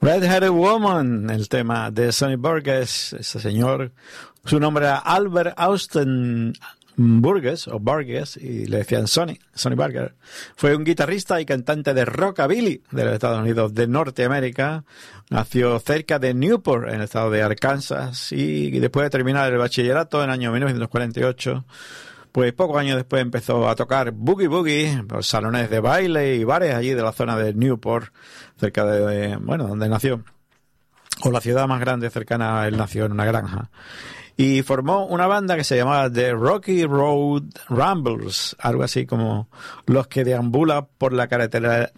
Red-Headed Woman, el tema de Sonny Burgess. Ese señor, su nombre era Albert Austin Burgess, o Burgess, y le decían Sonny Burgess. Fue un guitarrista y cantante de rockabilly de los Estados Unidos de Norteamérica. Nació cerca de Newport, en el estado de Arkansas, y después de terminar el bachillerato en el año 1948, pues pocos años después empezó a tocar boogie, por salones de baile y bares allí de la zona de Newport, cerca de, donde nació, o la ciudad más grande cercana a él. Nació en una granja. Y formó una banda que se llamaba The Rocky Road Ramblers, algo así como los que deambulan por la carretera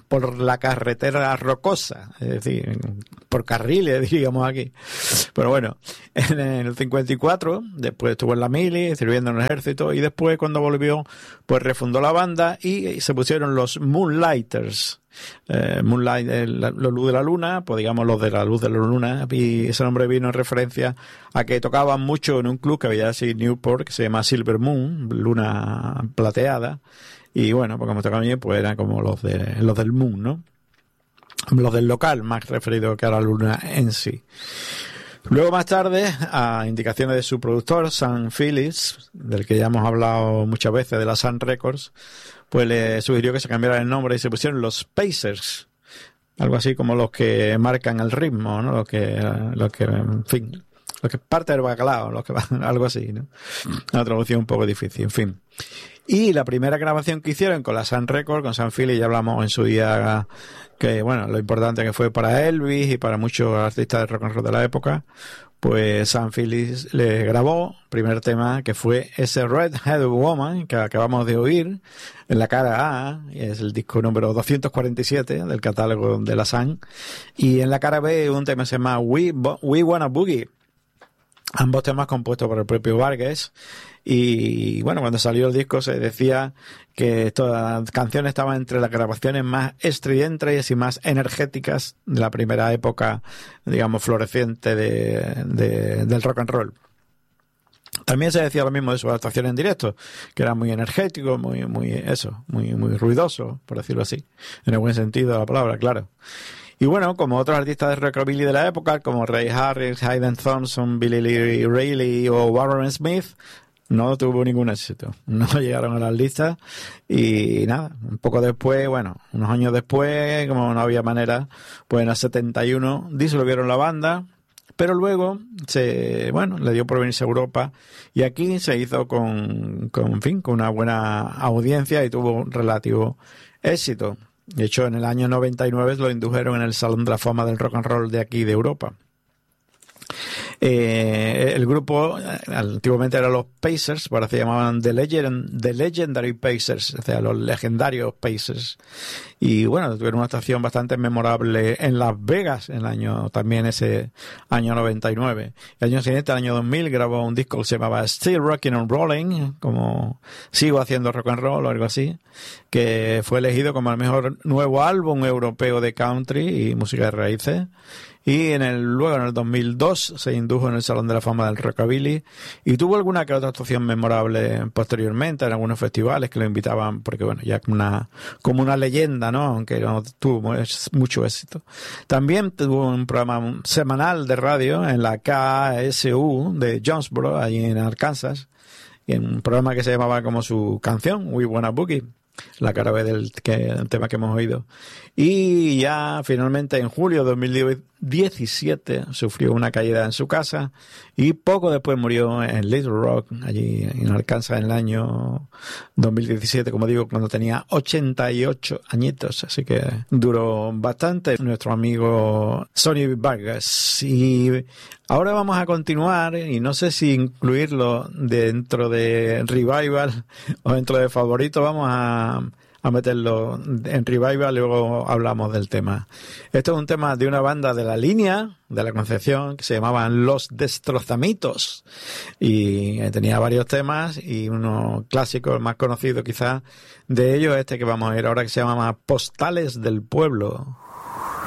rocosa, es decir, por carriles, diríamos aquí. Pero bueno, en el 54, después estuvo en la mili, sirviendo en el ejército, y después cuando volvió, pues refundó la banda y se pusieron los Moonlighters. Moonlight, la luz de la luna, pues digamos los de la luz de la luna, y ese nombre vino en referencia a que tocaban mucho en un club que había así en Newport, que se llama Silver Moon, luna plateada, y bueno, pues como tocaban bien, pues eran como los del Moon, ¿no? Los del local, más referido que a la luna en sí. Luego, más tarde, a indicaciones de su productor, Sam Phillips, del que ya hemos hablado muchas veces, de la Sun Records, pues le sugirió que se cambiara el nombre y se pusieron los Pacers, algo así como los que marcan el ritmo, ¿no? Los que, en fin, los que parte del bacalao, los que van, algo así, ¿no? Una traducción un poco difícil, en fin. Y la primera grabación que hicieron con la Sun Records, con Sam Phillips, ya hablamos en su día que, bueno, lo importante que fue para Elvis y para muchos artistas de rock and roll de la época, pues Sam Phillips le grabó primer tema, que fue ese Red-Headed Woman que acabamos de oír en la cara A, y es el disco número 247 del catálogo de la Sun, y en la cara B un tema que se llama We Wanna Boogie, ambos temas compuestos por el propio Burgess. Y bueno, cuando salió el disco se decía que estas canciones estaban entre las grabaciones más estridentes y más energéticas de la primera época, digamos, floreciente del rock and roll. También se decía lo mismo de sus actuaciones en directo, que eran muy energéticos, muy ruidosos, por decirlo así, en el buen sentido de la palabra, claro. Y bueno, como otros artistas de rockabilly de la época, como Ray Harris, Hayden Thompson, Billy Lee Riley o Warren Smith, no tuvo ningún éxito. No llegaron a las listas y nada, un poco después, bueno, unos años después, como no había manera, pues en el 71 disolvieron la banda, pero luego le dio por venirse a Europa y aquí se hizo con una buena audiencia y tuvo relativo éxito. De hecho, en el año 99 lo indujeron en el Salón de la Fama del Rock and Roll de aquí, de Europa. El grupo antiguamente eran los Pacers, ahora se llamaban The Legendary Pacers, o sea, los legendarios Pacers. Y bueno, tuvieron una actuación bastante memorable en Las Vegas también ese año 99. El año siguiente, el año 2000, grabó un disco que se llamaba Still Rockin' and Rollin', como sigo haciendo rock and roll o algo así, que fue elegido como el mejor nuevo álbum europeo de country y música de raíces. Y luego en el 2002 se indujo en el Salón de la Fama del Rockabilly y tuvo alguna que otra actuación memorable posteriormente en algunos festivales que lo invitaban, porque bueno, ya como una leyenda, ¿no? Aunque no tuvo mucho éxito. También tuvo un programa semanal de radio en la KSU de Jonesboro, allí en Arkansas, y en un programa que se llamaba como su canción, We Wanna Boogie, la cara B del tema que hemos oído. Y ya finalmente en julio de 2017 sufrió una caída en su casa y poco después murió en Little Rock, allí en Arkansas, en el año 2017, como digo, cuando tenía 88 añitos, así que duró bastante nuestro amigo Sonny Burgess. Y ahora vamos a continuar, y no sé si incluirlo dentro de Revival o dentro de Favorito. Vamos a meterlo en Revival, luego hablamos del tema. Esto es un tema de una banda de la línea de la Concepción que se llamaban Los Destrozamitos, y tenía varios temas, y uno clásico, el más conocido quizás de ellos, este que vamos a ver ahora, que se llama Postales del Pueblo.